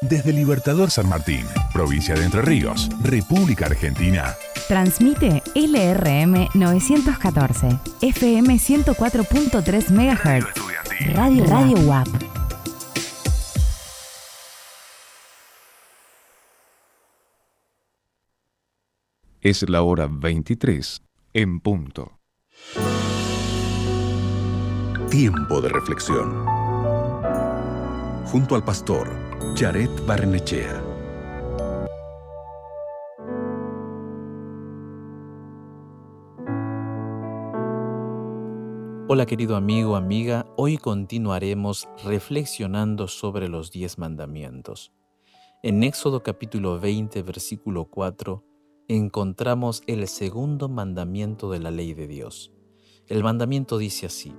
Desde Libertador San Martín, provincia de Entre Ríos, República Argentina. Transmite LRM 914, FM 104.3 MHz. Radio WAP. Es la hora 23, en punto. Tiempo de reflexión. Junto al pastor Jared Barrenechea. Hola querido amigo, amiga, hoy continuaremos reflexionando sobre los 10 mandamientos. En Éxodo capítulo 20, versículo 4, encontramos el segundo mandamiento de la ley de Dios. El mandamiento dice así: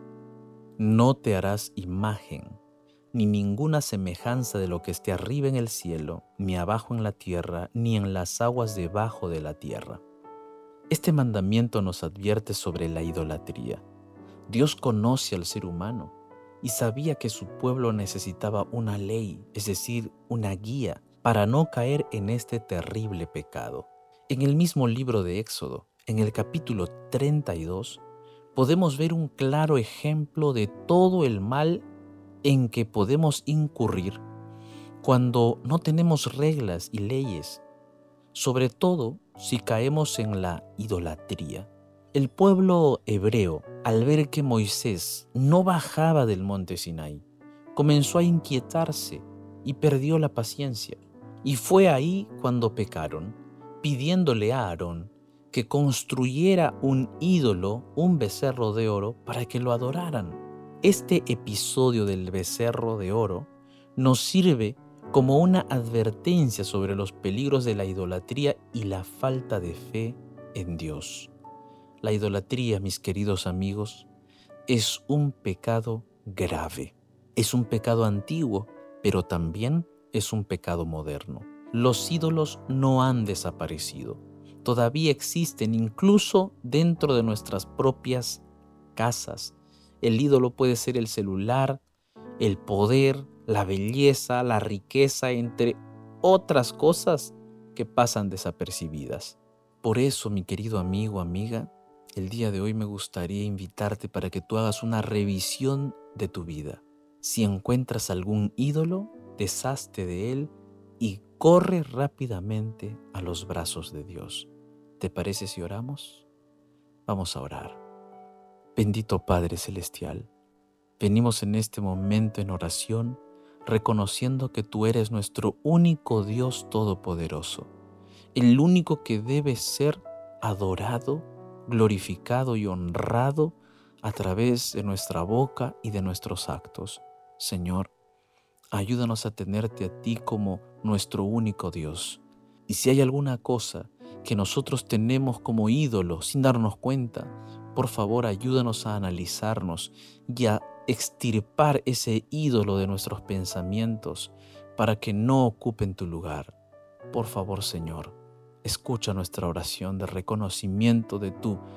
no te harás imagen, ni ninguna semejanza de lo que esté arriba en el cielo, ni abajo en la tierra, ni en las aguas debajo de la tierra. Este mandamiento nos advierte sobre la idolatría. Dios conoce al ser humano y sabía que su pueblo necesitaba una ley, es decir, una guía, para no caer en este terrible pecado. En el mismo libro de Éxodo, en el capítulo 32, podemos ver un claro ejemplo de todo el mal en que podemos incurrir cuando no tenemos reglas y leyes, sobre todo si caemos en la idolatría. El pueblo hebreo, al ver que Moisés no bajaba del monte Sinaí, comenzó a inquietarse y perdió la paciencia. Y fue ahí cuando pecaron, pidiéndole a Aarón que construyera un ídolo, un becerro de oro, para que lo adoraran. Este episodio del becerro de oro nos sirve como una advertencia sobre los peligros de la idolatría y la falta de fe en Dios. La idolatría, mis queridos amigos, es un pecado grave. Es un pecado antiguo, pero también es un pecado moderno. Los ídolos no han desaparecido. Todavía existen incluso dentro de nuestras propias casas. El ídolo puede ser el celular, el poder, la belleza, la riqueza, entre otras cosas que pasan desapercibidas. Por eso, mi querido amigo, amiga, el día de hoy me gustaría invitarte para que tú hagas una revisión de tu vida. Si encuentras algún ídolo, deshazte de él y corre rápidamente a los brazos de Dios. ¿Te parece si oramos? Vamos a orar. Bendito Padre Celestial, venimos en este momento en oración reconociendo que tú eres nuestro único Dios todopoderoso, el único que debe ser adorado, glorificado y honrado a través de nuestra boca y de nuestros actos. Señor, ayúdanos a tenerte a ti como nuestro único Dios. Y si hay alguna cosa que nosotros tenemos como ídolo sin darnos cuenta, por favor ayúdanos a analizarnos y a extirpar ese ídolo de nuestros pensamientos para que no ocupen tu lugar. Por favor, Señor, escucha nuestra oración de reconocimiento de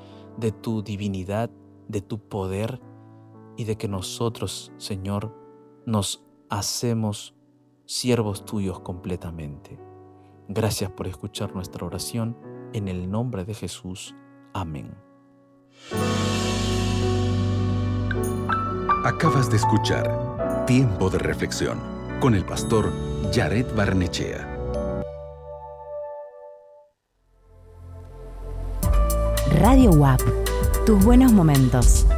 tu divinidad, de tu poder y de que nosotros, Señor, nos hacemos siervos tuyos completamente. Gracias por escuchar nuestra oración. En el nombre de Jesús. Amén. Acabas de escuchar Tiempo de Reflexión con el pastor Jared Barrenechea. Radio WAP. Tus buenos momentos.